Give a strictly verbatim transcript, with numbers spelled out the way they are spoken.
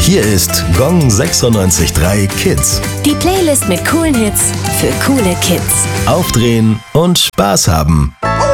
Hier ist Gong sechsundneunzig Komma drei Kids. Die Playlist mit coolen Hits für coole Kids. Aufdrehen und Spaß haben.